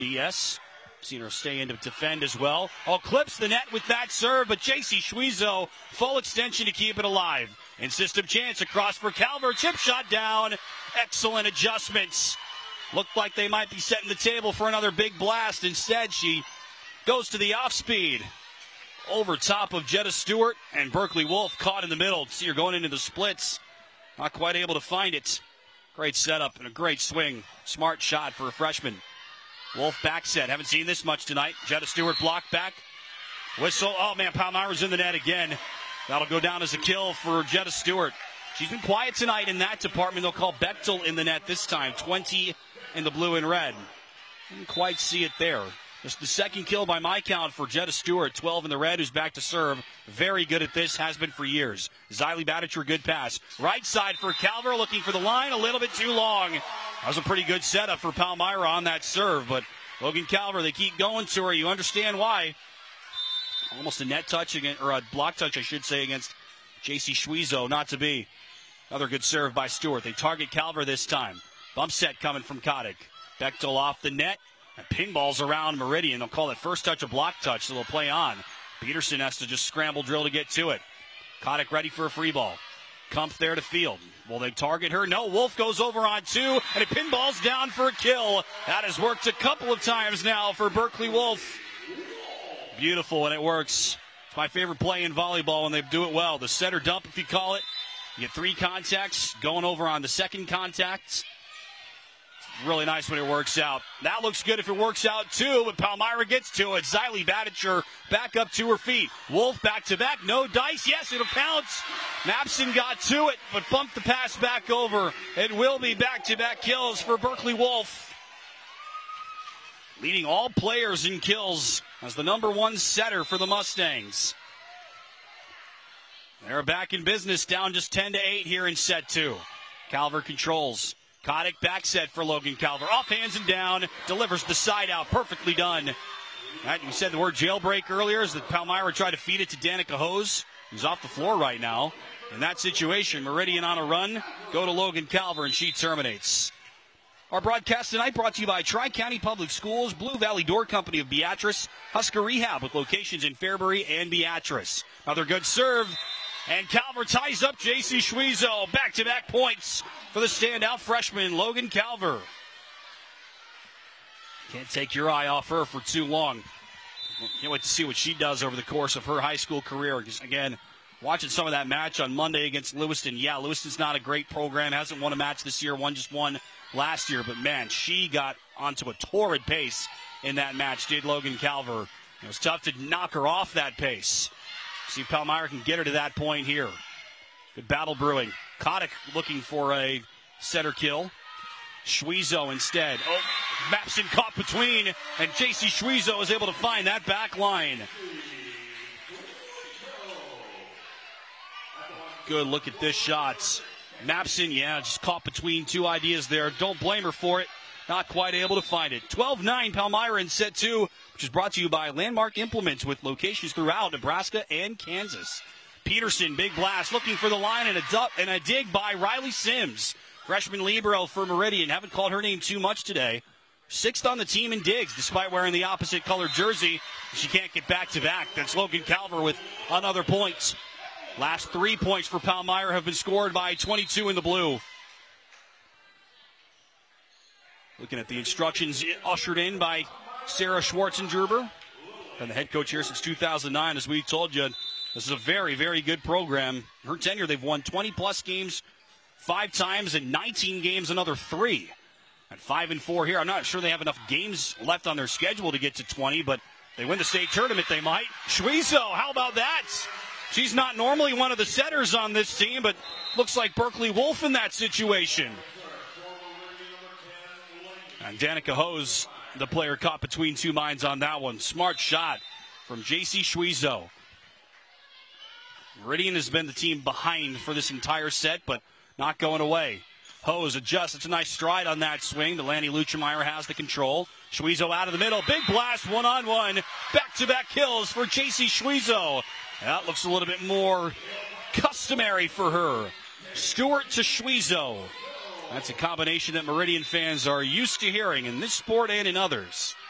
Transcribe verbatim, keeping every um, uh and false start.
Yes. Seen her stay in to defend as well. Oh, clips the net with that serve, but J C Schwezo, full extension to keep it alive. And system chance across for Calver. Chip shot down. Excellent adjustments. Looked like they might be setting the table for another big blast. Instead, she goes to the off speed. Over top of Jetta Stewart, and Berkeley Wolf caught in the middle. See her going into the splits. Not quite able to find it. Great setup and a great swing. Smart shot for a freshman. Wolf back set. Haven't seen this much tonight. Jetta Stewart blocked back. Whistle. Oh, man, Palmyra's in the net again. That'll go down as a kill for Jetta Stewart. She's been quiet tonight in that department. They'll call Bechtel in the net this time. twenty in the blue and red. Didn't quite see it there. Just the second kill by my count for Jetta Stewart. twelve in the red, who's back to serve. Very good at this, has been for years. Xylee Badicher, good pass. Right side for Calver, looking for the line, a little bit too long. That was a pretty good setup for Palmyra on that serve, but Logan Calver, they keep going to her. You understand why. Almost a net touch, against, or a block touch, I should say, against J C Schwezo. Not to be. Another good serve by Stewart. They target Calver this time. Bump set coming from Kotick. Bechtel off the net. And pinballs around Meridian. They'll call it first touch a block touch, so they'll play on. Peterson has to just scramble drill to get to it. Kotick ready for a free ball. Kumpf there to field. Will they target her? No. Wolf goes over on two, and it pinballs down for a kill. That has worked a couple of times now for Berkeley Wolf. Beautiful, and it works. It's my favorite play in volleyball when they do it well. The setter dump, if you call it. You get three contacts, going over on the second contact. Really nice when it works out. That looks good if it works out, too, but Palmyra gets to it. Xylee Badicher back up to her feet. Wolf back to back. No dice. Yes, it'll pounce. Mapson got to it, but bumped the pass back over. It will be back-to-back kills for Berkeley Wolf. Leading all players in kills as the number one setter for the Mustangs. They're back in business, down just ten to eight here in set two. Calver controls. Kotick back set for Logan Calver. Off hands and down. Delivers the side out. Perfectly done. Right, you said the word jailbreak earlier as the Palmyra tried to feed it to Danica Hose, who's off the floor right now. In that situation, Meridian on a run. Go to Logan Calver, and she terminates. Our broadcast tonight brought to you by Tri-County Public Schools, Blue Valley Door Company of Beatrice, Husker Rehab with locations in Fairbury and Beatrice. Another good serve. And Calver ties up J C Schwezo. Back-to-back points for the standout freshman, Logan Calver. Can't take your eye off her for too long. Can't wait to see what she does over the course of her high school career. Again, watching some of that match on Monday against Lewiston. Yeah, Lewiston's not a great program. Hasn't won a match this year. Won just one last year. But, man, she got onto a torrid pace in that match, did Logan Calver. It was tough to knock her off that pace. See if Palmyra can get her to that point here. Good battle brewing. Kotick looking for a center kill. Schwezo instead. Oh, Mapson caught between, and J C Schwezo is able to find that back line. Good look at this shot. Mapson, yeah, just caught between two ideas there. Don't blame her for it. Not quite able to find it. twelve nine Palmyra in set two, which is brought to you by Landmark Implements with locations throughout Nebraska and Kansas. Peterson, big blast, looking for the line, and a, du- and a dig by Riley Sims. Freshman libero for Meridian. Haven't called her name too much today. Sixth on the team in digs, despite wearing the opposite colored jersey. She can't get back-to-back. That's Logan Calver with another point. Last three points for Palmyra have been scored by twenty-two in the blue. Looking at the instructions ushered in by Sarah Schwartzendruber. Been the head coach here since two thousand nine. As we told you, this is a very, very good program. Her tenure, they've won twenty-plus games five times and nineteen games another three. At five and four here, I'm not sure they have enough games left on their schedule to get to twenty, but they win the state tournament, they might. Schwezo, how about that? She's not normally one of the setters on this team, but looks like Berkeley Wolf in that situation. And Danica Hose, the player caught between two minds on that one. Smart shot from J C Schwezo. Meridian has been the team behind for this entire set, but not going away. Hose adjusts. It's a nice stride on that swing. Delaney Luchemeyer has the control. Schwezo out of the middle. Big blast, one-on-one. Back-to-back kills for J C Schwezo. That looks a little bit more customary for her. Stewart to Schwezo. That's a combination that Meridian fans are used to hearing in this sport and in others.